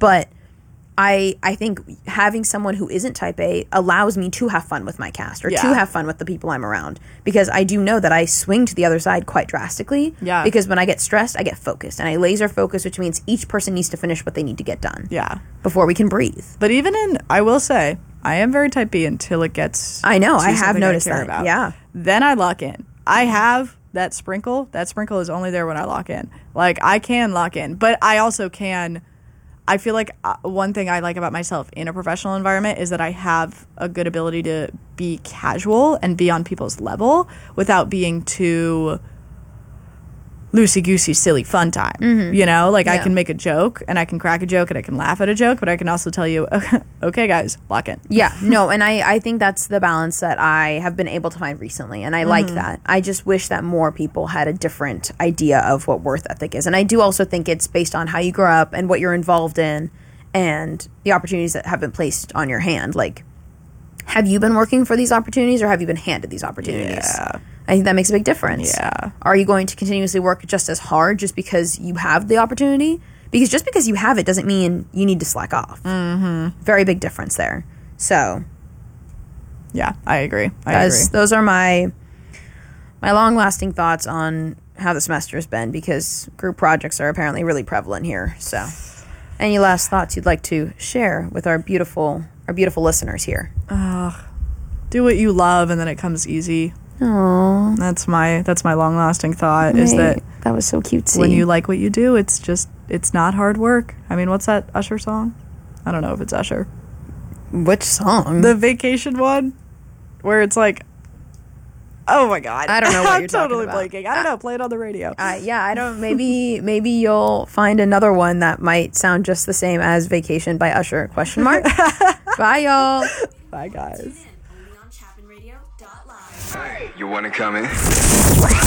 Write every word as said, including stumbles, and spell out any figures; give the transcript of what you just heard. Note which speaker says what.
Speaker 1: But I I think having someone who isn't type A allows me to have fun with my cast or
Speaker 2: Yeah.
Speaker 1: to have fun with the people I'm around, because I do know that I swing to the other side quite drastically.
Speaker 2: Yeah.
Speaker 1: Because when I get stressed, I get focused, and I laser focus, which means each person needs to finish what they need to get done.
Speaker 2: Yeah.
Speaker 1: Before we can breathe.
Speaker 2: But even in, I will say, I am very type B until it gets.
Speaker 1: I know.
Speaker 2: to
Speaker 1: I have
Speaker 2: something
Speaker 1: noticed
Speaker 2: care
Speaker 1: that.
Speaker 2: about.
Speaker 1: Yeah.
Speaker 2: Then I lock in. I have that sprinkle. That sprinkle is only there when I lock in. Like, I can lock in, but I also can. I feel like uh, one thing I like about myself in a professional environment is that I have a good ability to be casual and be on people's level without being too loosey-goosey, silly, fun time. Mm-hmm. You know? Like, I
Speaker 1: Yeah.
Speaker 2: can make a joke, and I can crack a joke, and I can laugh at a joke, but I can also tell you, okay, guys, lock in.
Speaker 1: Yeah, no, and I, I think that's the balance that I have been able to find recently, and I like that. I just wish that more people had a different idea of what worth ethic is. And I do also think it's based on how you grow up and what you're involved in and the opportunities that have been placed on your hand. Like, have you been working for these opportunities, or have you been handed these opportunities?
Speaker 2: Yeah.
Speaker 1: I think that makes a big difference.
Speaker 2: Yeah.
Speaker 1: Are you going to continuously work just as hard just because you have the opportunity? Because just because you have it doesn't mean you need to slack off. Mm-hmm. Very big difference there. So,
Speaker 2: Yeah, I agree. I
Speaker 1: guys,
Speaker 2: agree.
Speaker 1: those are my my long-lasting thoughts on how the semester has been, because group projects are apparently really prevalent here. So, any last thoughts you'd like to share with our beautiful our beautiful listeners here?
Speaker 2: Do what you love, and then it comes easy.
Speaker 1: Aww.
Speaker 2: That's my that's my long lasting thought is that
Speaker 1: that was so cutesy.
Speaker 2: when you like what you do, it's just it's not hard work. I mean, what's that Usher song? I don't know if it's Usher.
Speaker 1: Which song?
Speaker 2: The Vacation one, where it's like, oh my god,
Speaker 1: I don't know what
Speaker 2: I'm
Speaker 1: you're talking
Speaker 2: totally
Speaker 1: about.
Speaker 2: blanking. I don't know. Play it on the radio.
Speaker 1: Uh, yeah, I don't. Maybe, maybe you'll find another one that might sound just the same as "Vacation" by Usher? Question mark. Bye, y'all.
Speaker 2: Bye, guys.
Speaker 3: Only on chapman radio dot live.
Speaker 4: Hey, you wanna come in?